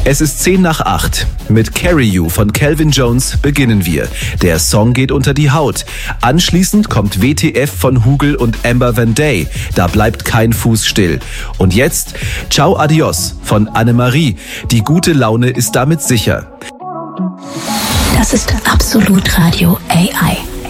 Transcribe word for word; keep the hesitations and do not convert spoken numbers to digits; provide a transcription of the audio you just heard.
Es ist zehn nach acht. Mit Carry You von Calvin Jones beginnen wir. Der Song geht unter die Haut. Anschließend kommt W T F von Hugel und Amber Van Day. Da bleibt kein Fuß still. Und jetzt Ciao Adios von Annemarie. Die gute Laune ist damit sicher. Das ist Absolut Radio A I.